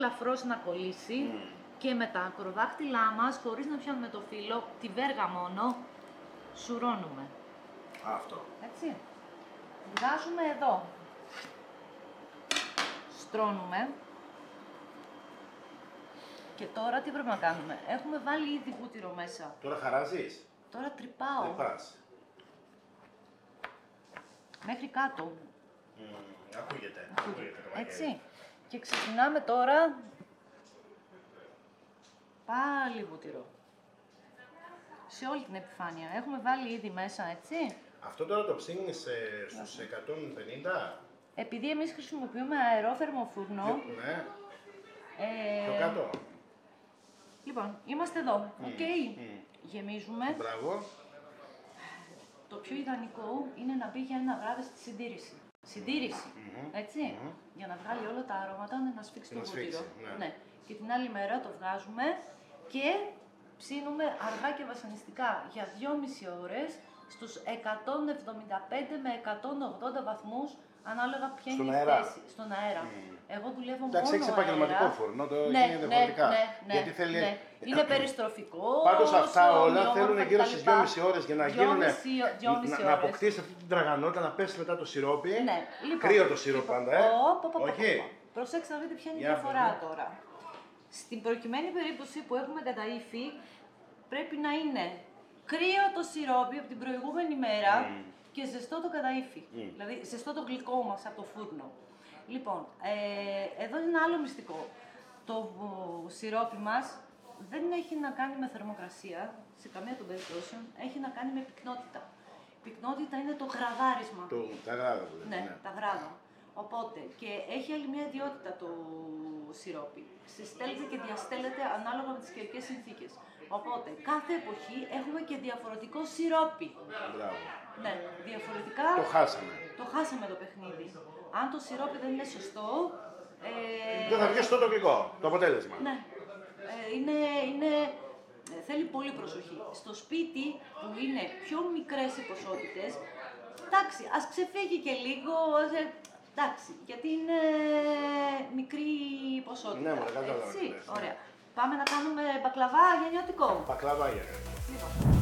ελαφρώς να κολλήσει και με τα ακροδάχτυλά μας, χωρίς να πιάνουμε το φύλλο, τη βέργα μόνο, σουρώνουμε. Αυτό. Έτσι. Βγάζουμε εδώ. Στρώνουμε. Και τώρα τι πρέπει να κάνουμε. Έχουμε βάλει ήδη βούτυρο μέσα. Τώρα χαράζεις. Τώρα τρυπάω. Τρυπάς. Μέχρι κάτω. Ακούγεται. Έτσι. Και ξεκινάμε τώρα. Πάλι βούτυρο. Σε όλη την επιφάνεια. Έχουμε βάλει ήδη μέσα, έτσι. Αυτό τώρα το ψήνεις στους 150. Επειδή εμείς χρησιμοποιούμε αερόθερμο φούρνο. Ναι. Πιο κάτω. Λοιπόν, είμαστε εδώ. Οκ. Γεμίζουμε. Μπράβο. Το πιο ιδανικό είναι να μπει για ένα βράδυ στη συντήρηση. Συντήρηση. Έτσι. Για να βγάλει όλα τα αρώματα, να σφίξει το βούτυρο. Ναι. Και την άλλη μέρα το βγάζουμε και ψήνουμε αργά και βασανιστικά για 2,5 ώρες στους 175 με 180 βαθμούς, ανάλογα ποια είναι η θέση. Στον αέρα. Εγώ δουλεύω μόνο έχεις επαγγελματικό φούρνο, το γίνει διαφορετικά. Γιατί θέλει... Είναι περιστροφικό. Πάντως αυτά όλα θέλουν γύρω στις 2,5 ώρες για να γίνουν. Να αποκτήσει αυτή την τραγανότητα, να πέσει μετά το σιρόπι. Ναι. Κρύο το σιρόπι πάντα, Όχι. Προσέξτε να δείτε ποια είναι η διαφορά τώρα. Στην προκειμένη περίπτωση που έχουμε καταΐφη, πρέπει να είναι κρύο το σιρόπι από την προηγούμενη μέρα και ζεστό το καταΐφι. Δηλαδή ζεστό το γλυκό μας από το φούρνο. Λοιπόν, εδώ είναι ένα άλλο μυστικό. Το σιρόπι μας δεν έχει να κάνει με θερμοκρασία, σε καμία των περιπτώσεων, έχει να κάνει με πυκνότητα. Η πυκνότητα είναι το γραδάρισμα. Τα γράδα. Ναι, τα γράδα. Οπότε, και έχει άλλη μια ιδιότητα το σιρόπι. Συστέλλεται και διαστέλλεται ανάλογα με τις καιρικές συνθήκες. Οπότε, κάθε εποχή έχουμε και διαφορετικό σιρόπι. Μπράβο. Ναι, διαφορετικά. Το χάσαμε. Το χάσαμε το παιχνίδι. Αν το σιρόπι δεν είναι σωστό. Δεν θα βγει το γλυκό, το αποτέλεσμα. Ναι. Θέλει πολύ προσοχή. Στο σπίτι που είναι πιο μικρές οι ποσότητες, εντάξει, ας ξεφύγει και λίγο. Εντάξει, γιατί είναι μικρή ποσότητα. Ναι, μωρέ, κατάλαβα. Ωραία. Πάμε να κάνουμε μπακλαβά γενιωτικό. Μπακλαβά γενιωτικό. Λοιπόν.